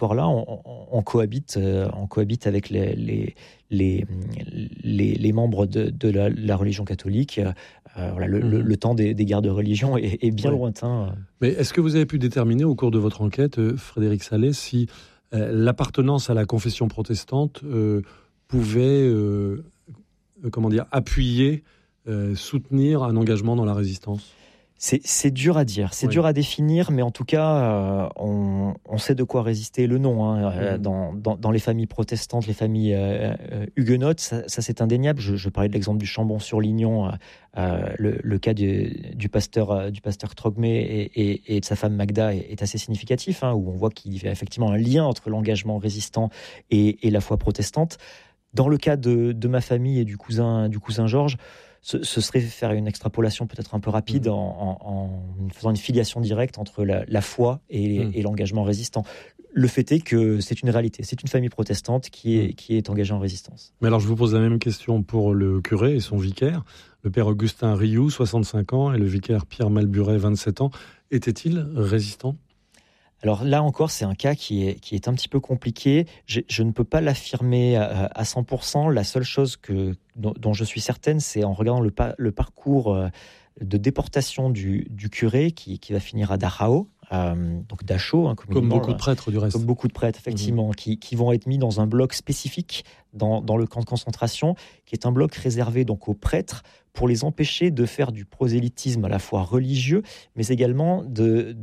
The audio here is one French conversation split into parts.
là on cohabite avec les membres de la religion catholique. Voilà, le temps des guerres de religion est bien lointain. Mais est-ce que vous avez pu déterminer au cours de votre enquête, Frédéric Sallet, si l'appartenance à la confession protestante pouvait appuyer, soutenir un engagement dans la résistance ? C'est dur à dire, dur à définir, mais en tout cas, on sait de quoi résister le nom. Dans les familles protestantes, les familles huguenotes, ça c'est indéniable. Je parlais de l'exemple du Chambon-sur-Lignon, le cas du pasteur Trogmé et de sa femme Magda est assez significatif, où on voit qu'il y a effectivement un lien entre l'engagement résistant et la foi protestante. Dans le cas de ma famille et du cousin Georges, ce serait faire une extrapolation peut-être un peu rapide en faisant une filiation directe entre la foi et l'engagement résistant. Le fait est que c'est une réalité, c'est une famille protestante qui est engagée en résistance. Mais alors je vous pose la même question pour le curé et son vicaire, le père Augustin Rioux, 65 ans, et le vicaire Pierre Malburet, 27 ans. Étaient-ils résistants ? Alors là encore, c'est un cas qui est un petit peu compliqué. Je ne peux pas l'affirmer à 100%. La seule chose dont je suis certaine, c'est en regardant le parcours de déportation du curé qui va finir à Dachau. Donc Dachau, comme beaucoup de prêtres du reste. Comme beaucoup de prêtres, effectivement, qui vont être mis dans un bloc spécifique dans le camp de concentration, qui est un bloc réservé donc aux prêtres pour les empêcher de faire du prosélytisme à la fois religieux, mais également de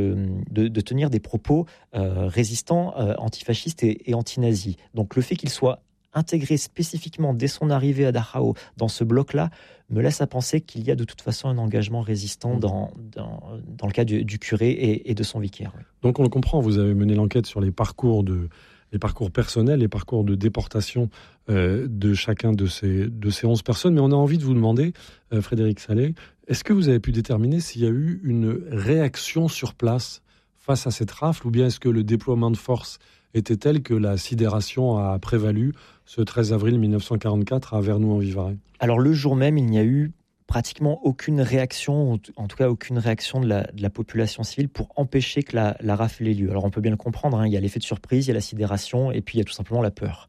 tenir des propos résistants, antifascistes et antinazis. Donc le fait qu'ils soient intégré spécifiquement dès son arrivée à Dachau dans ce bloc-là me laisse à penser qu'il y a de toute façon un engagement résistant dans le cas du curé et de son vicaire. Donc on le comprend, vous avez mené l'enquête sur les parcours personnels, les parcours de déportation de chacun de ces 11 personnes, mais on a envie de vous demander, Frédéric Sallet, est-ce que vous avez pu déterminer s'il y a eu une réaction sur place face à cette rafle, ou bien est-ce que le déploiement de force était tel que la sidération a prévalu ce 13 avril 1944 à Vernoux-en-Vivarais ? Alors le jour même, il n'y a eu pratiquement aucune réaction, en tout cas aucune réaction de la population civile pour empêcher que la rafle ait lieu. Alors on peut bien le comprendre, il y a l'effet de surprise, il y a la sidération et puis il y a tout simplement la peur.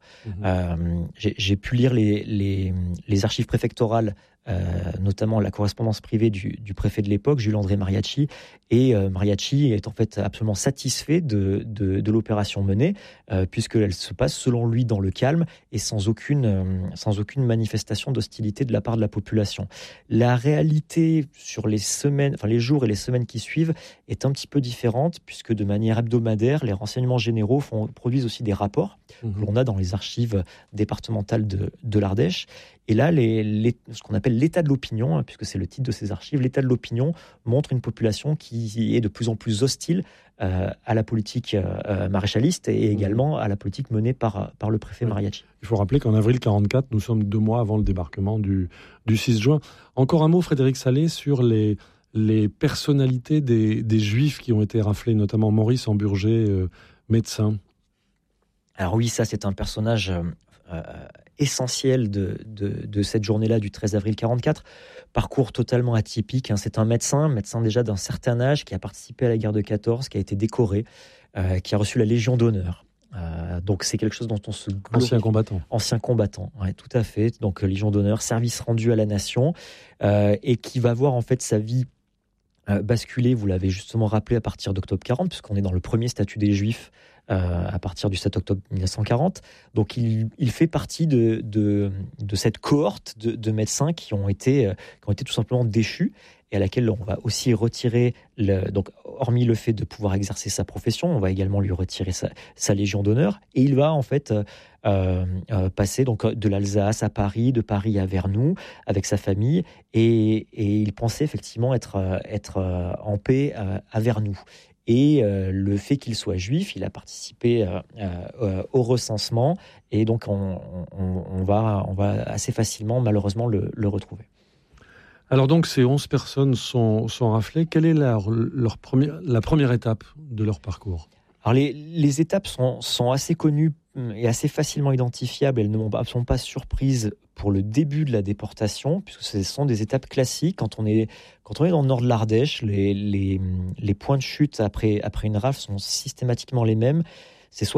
J'ai pu lire les archives préfectorales, notamment la correspondance privée du préfet de l'époque, Jules-André Mariachi, et Mariachi est en fait absolument satisfait de l'opération menée, puisqu'elle se passe selon lui dans le calme et sans aucune manifestation d'hostilité de la part de la population. La réalité sur les jours et les semaines qui suivent est un petit peu différente, puisque de manière hebdomadaire, les renseignements généraux produisent aussi des rapports que l'on a dans les archives départementales de l'Ardèche. Et là, ce qu'on appelle l'état de l'opinion, puisque c'est le titre de ces archives, l'état de l'opinion montre une population qui est de plus en plus hostile à la politique maréchaliste et également à la politique menée par le préfet Mariachi. Il faut rappeler qu'en avril 1944, nous sommes 2 mois avant le débarquement du 6 juin. Encore un mot, Frédéric Sallet, sur les personnalités des Juifs qui ont été raflés, notamment Maurice Amburger, médecin. Alors oui, ça c'est un personnage essentiel de cette journée-là du 13 avril 1944. Parcours totalement atypique. C'est un médecin déjà d'un certain âge, qui a participé à la guerre de 14, qui a été décoré, qui a reçu la Légion d'honneur. Donc c'est quelque chose dont on se glorifie. Ancien combattant, ouais, tout à fait. Donc Légion d'honneur, service rendu à la nation, et qui va voir en fait sa vie basculer, vous l'avez justement rappelé, à partir d'octobre 40, puisqu'on est dans le premier statut des Juifs à partir du 7 octobre 1940. Donc il fait partie de cette cohorte de médecins qui ont été tout simplement déchus, et à laquelle on va aussi retirer, donc hormis le fait de pouvoir exercer sa profession, on va également lui retirer sa Légion d'honneur, et il va en fait passer donc de l'Alsace à Paris, de Paris à Vernoux avec sa famille, et il pensait effectivement être en paix à Vernoux. Et le fait qu'il soit juif, il a participé au recensement, et donc on va assez facilement malheureusement le retrouver. Alors donc ces 11 personnes sont raflées. Quelle est la première étape de leur parcours ? Alors les étapes sont assez connues et assez facilement identifiables. Elles ne sont pas surprises pour le début de la déportation, puisque ce sont des étapes classiques. Quand on est dans le nord de l'Ardèche, les points de chute après une rafle sont systématiquement les mêmes.